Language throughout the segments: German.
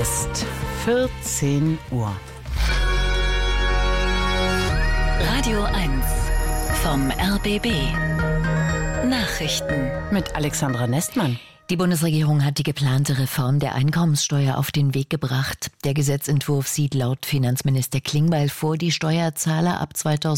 Ist 14 Uhr. Radio 1 vom RBB. Nachrichten Mit Alexandra Nestmann. Die Bundesregierung hat die geplante Reform der Einkommenssteuer auf den Weg gebracht. Der Gesetzentwurf sieht laut Finanzminister Klingbeil vor, die Steuerzahler ab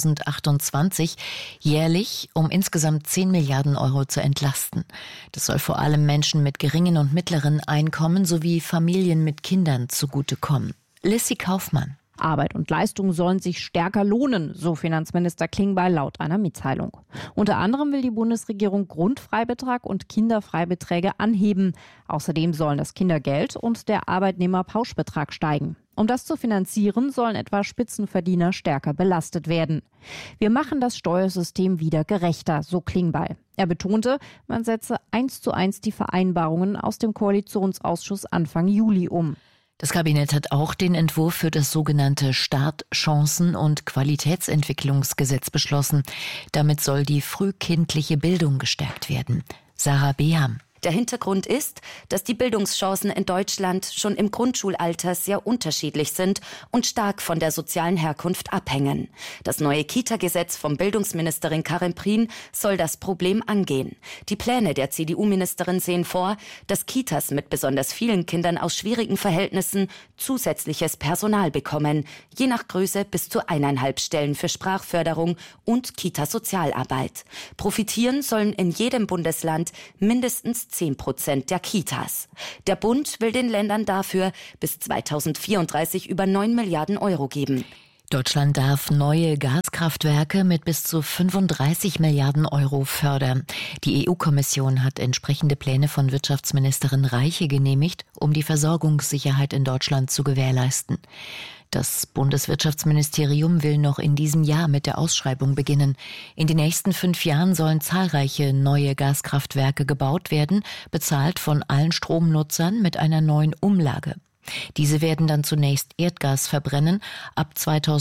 2028 jährlich um insgesamt 10 Milliarden Euro zu entlasten. Das soll vor allem Menschen mit geringen und mittleren Einkommen sowie Familien mit Kindern zugutekommen. Lissy Kaufmann. Arbeit und Leistung sollen sich stärker lohnen, so Finanzminister Klingbeil laut einer Mitteilung. Unter anderem will die Bundesregierung Grundfreibetrag und Kinderfreibeträge anheben. Außerdem sollen das Kindergeld und der Arbeitnehmerpauschbetrag steigen. Um das zu finanzieren, sollen etwa Spitzenverdiener stärker belastet werden. Wir machen das Steuersystem wieder gerechter, so Klingbeil. Er betonte, man setze 1:1 die Vereinbarungen aus dem Koalitionsausschuss Anfang Juli um. Das Kabinett hat auch den Entwurf für das sogenannte Startchancen- und Qualitätsentwicklungsgesetz beschlossen. Damit soll die frühkindliche Bildung gestärkt werden. Sarah Beham. Der Hintergrund ist, dass die Bildungschancen in Deutschland schon im Grundschulalter sehr unterschiedlich sind und stark von der sozialen Herkunft abhängen. Das neue Kita-Gesetz von Bildungsministerin Karin Prien soll das Problem angehen. Die Pläne der CDU-Ministerin sehen vor, dass Kitas mit besonders vielen Kindern aus schwierigen Verhältnissen zusätzliches Personal bekommen, je nach Größe bis zu 1,5 Stellen für Sprachförderung und Kita-Sozialarbeit. Profitieren sollen in jedem Bundesland mindestens 10% der Kitas. Der Bund will den Ländern dafür bis 2034 über 9 Milliarden Euro geben. Deutschland darf neue Gaskraftwerke mit bis zu 35 Milliarden Euro fördern. Die EU-Kommission hat entsprechende Pläne von Wirtschaftsministerin Reiche genehmigt, um die Versorgungssicherheit in Deutschland zu gewährleisten. Das Bundeswirtschaftsministerium will noch in diesem Jahr mit der Ausschreibung beginnen. In den nächsten 5 Jahren sollen zahlreiche neue Gaskraftwerke gebaut werden, bezahlt von allen Stromnutzern mit einer neuen Umlage. Diese werden dann zunächst Erdgas verbrennen. Ab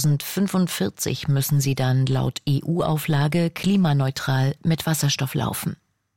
2045 müssen sie dann laut EU-Auflage klimaneutral mit Wasserstoff laufen.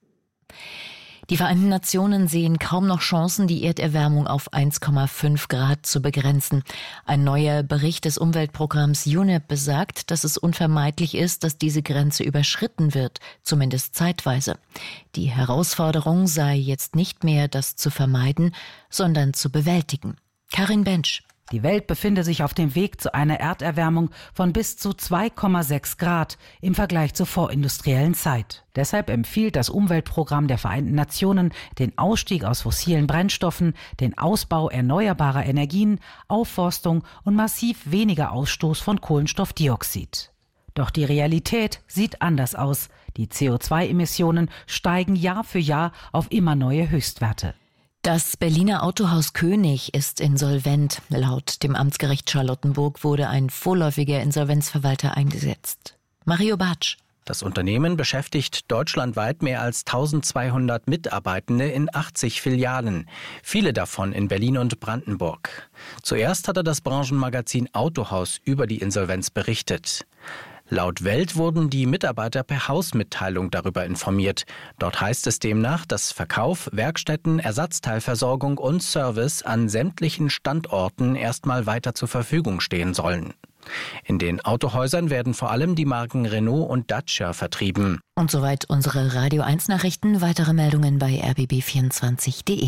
Die Vereinten Nationen sehen kaum noch Chancen, die Erderwärmung auf 1,5 Grad zu begrenzen. Ein neuer Bericht des Umweltprogramms UNEP besagt, dass es unvermeidlich ist, dass diese Grenze überschritten wird, zumindest zeitweise. Die Herausforderung sei jetzt nicht mehr, das zu vermeiden, sondern zu bewältigen. Karin Bensch. Die Welt befinde sich auf dem Weg zu einer Erderwärmung von bis zu 2,6 Grad im Vergleich zur vorindustriellen Zeit. Deshalb empfiehlt das Umweltprogramm der Vereinten Nationen den Ausstieg aus fossilen Brennstoffen, den Ausbau erneuerbarer Energien, Aufforstung und massiv weniger Ausstoß von Kohlenstoffdioxid. Doch die Realität sieht anders aus. Die CO2-Emissionen steigen Jahr für Jahr auf immer neue Höchstwerte. Das Berliner Autohaus König ist insolvent. Laut dem Amtsgericht Charlottenburg wurde ein vorläufiger Insolvenzverwalter eingesetzt. Mario Bartsch. Das Unternehmen beschäftigt deutschlandweit mehr als 1200 Mitarbeitende in 80 Filialen, viele davon in Berlin und Brandenburg. Zuerst hatte das Branchenmagazin Autohaus über die Insolvenz berichtet. Laut Welt wurden die Mitarbeiter per Hausmitteilung darüber informiert. Dort heißt es demnach, dass Verkauf, Werkstätten, Ersatzteilversorgung und Service an sämtlichen Standorten erstmal weiter zur Verfügung stehen sollen. In den Autohäusern werden vor allem die Marken Renault und Dacia vertrieben. Und soweit unsere Radio 1 Nachrichten. Weitere Meldungen bei rbb24.de.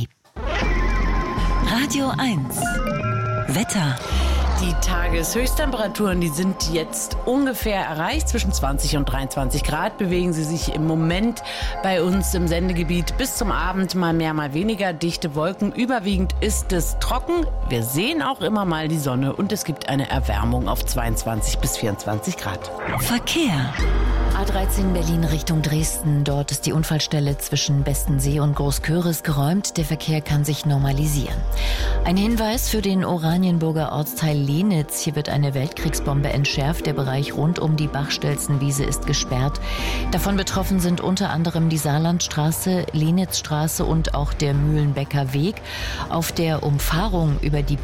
Radio 1 Wetter. Die Tageshöchsttemperaturen, die sind jetzt ungefähr erreicht. Zwischen 20 und 23 Grad bewegen sie sich im Moment bei uns im Sendegebiet. Bis zum Abend mal mehr, mal weniger dichte Wolken. Überwiegend ist es trocken. Wir sehen auch immer mal die Sonne und es gibt eine Erwärmung auf 22 bis 24 Grad. Verkehr. A13 Berlin Richtung Dresden. Dort ist die Unfallstelle zwischen Bestensee und Großköris geräumt. Der Verkehr kann sich normalisieren. Ein Hinweis für den Oranienburger Ortsteil Lenitz. Hier wird eine Weltkriegsbombe entschärft. Der Bereich rund um die Bachstelzenwiese ist gesperrt. Davon betroffen sind unter anderem die Saarlandstraße, Lenitzstraße und auch der Mühlenbecker Weg. Auf der Umfahrung über die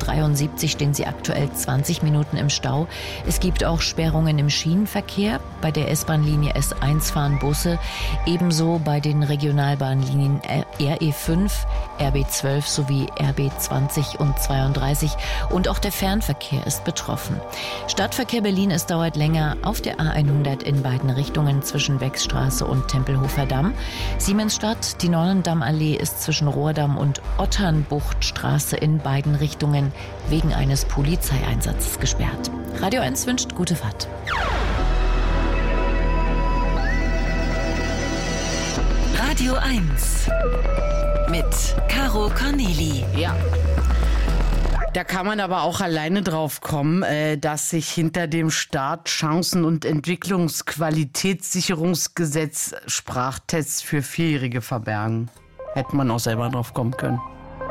B273 stehen sie aktuell 20 Minuten im Stau. Es gibt auch Sperrungen im Schienenverkehr. Bei der S-Bahn-Linie S1 fahren Busse, ebenso bei den Regionalbahnlinien RE5, RB12 sowie RB20 und 32. Und auch der Fernverkehr ist betroffen. Stadtverkehr Berlin, es dauert länger auf der A100 in beiden Richtungen zwischen Wechstraße und Tempelhofer Damm. Siemensstadt, die Nonnendammallee ist zwischen Rohrdamm und Otternbuchtstraße in beiden Richtungen wegen eines Polizeieinsatzes gesperrt. Radio 1 wünscht gute Fahrt. Radio 1 mit Caro Corneli. Ja. Da kann man aber auch alleine drauf kommen, dass sich hinter dem Start Chancen- und Entwicklungsqualitätssicherungsgesetz Sprachtests für Vierjährige verbergen. Hätte man auch selber drauf kommen können.